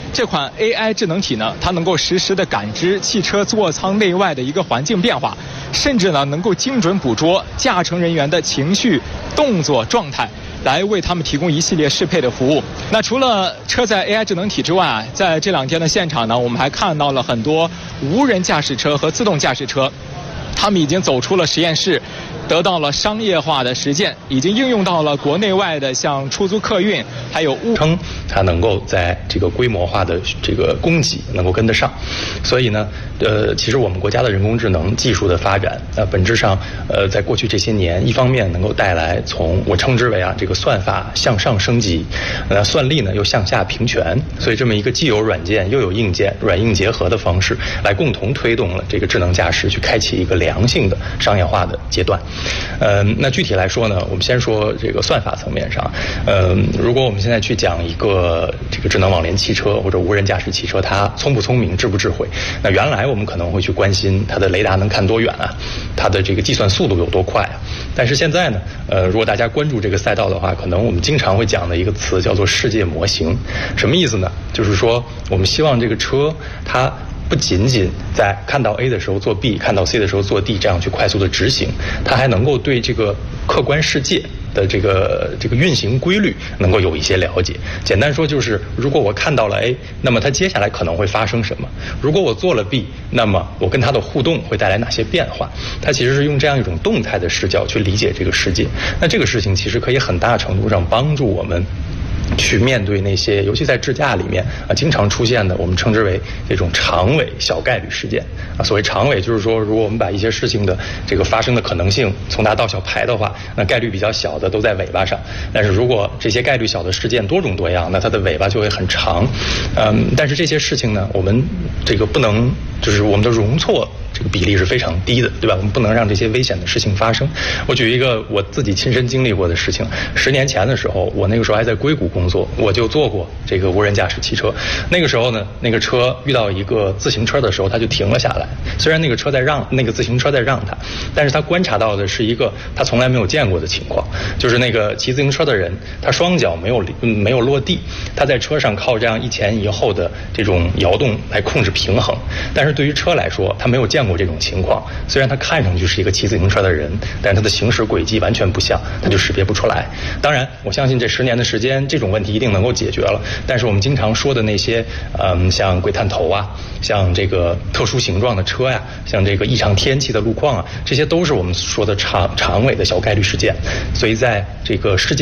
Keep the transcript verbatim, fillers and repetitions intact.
这款 A I 智能体呢，它能够实时的感知汽车座舱内外的一个环境变化，甚至呢能够精准捕捉驾乘人员的情绪、动作、状态，来为他们提供一系列适配的服务。那除了车载 A I 智能体之外啊，在这两天的现场呢，我们还看到了很多无人驾驶车和自动驾驶车，他们已经走出了实验室，得到了商业化的实践，已经应用到了国内外的像出租客运，还有物称它能够在这个规模化的这个供给能够跟得上。所以呢，呃，其实我们国家的人工智能技术的发展，呃，本质上，呃，在过去这些年，一方面能够带来从我称之为啊这个算法向上升级，呃，算力呢又向下平权，所以这么一个既有软件又有硬件，软硬结合的方式，来共同推动了这个智能驾驶去开启一个良性的商业化的阶段。呃，那具体来说呢，我们先说这个算法层面上，呃，如果我们现在去讲一个这个智能网联汽车或者无人驾驶汽车，它聪不聪明、智不智慧，那原来我们可能会去关心它的雷达能看多远啊，它的这个计算速度有多快啊。但是现在呢，呃，如果大家关注这个赛道的话，可能我们经常会讲的一个词叫做世界模型。什么意思呢？就是说我们希望这个车它不仅仅在看到 A 的时候做 B， 看到 C 的时候做 D， 这样去快速的执行，它还能够对这个客观世界的这个这个运行规律能够有一些了解。简单说就是，如果我看到了 A， 那么它接下来可能会发生什么？如果我做了 B， 那么我跟它的互动会带来哪些变化？它其实是用这样一种动态的视角去理解这个世界。那这个事情其实可以很大程度上帮助我们去面对那些，尤其在智驾里面啊，经常出现的，我们称之为这种长尾小概率事件啊。所谓长尾，就是说，如果我们把一些事情的这个发生的可能性从大到小排的话，那概率比较小的都在尾巴上。但是如果这些概率小的事件多种多样，那它的尾巴就会很长。嗯，但是这些事情呢，我们这个不能，就是我们的容错这个比例是非常低的，对吧？我们不能让这些危险的事情发生。我举一个我自己亲身经历过的事情。十年前的时候，我那个时候还在硅谷工作，我就做过这个无人驾驶汽车。那个时候呢，那个车遇到一个自行车的时候，它就停了下来。虽然那个车在让，那个自行车在让它，但是他观察到的是一个他从来没有见过的情况，就是那个骑自行车的人，他双脚没有、嗯、没有落地，他在车上靠这样一前一后的这种摇动来控制平衡。但是对于车来说，他没有见过这种情况，虽然他看上去是一个骑自行车的人，但是他的行驶轨迹完全不像，他就识别不出来。当然，我相信这十年的时间，这种问题一定能够解决了。但是我们经常说的那些，嗯，像鬼探头啊，像这个特殊形状的车呀，像这个异常天气的路况啊，这些都是我们说的长长尾的小概率事件。所以在这个世界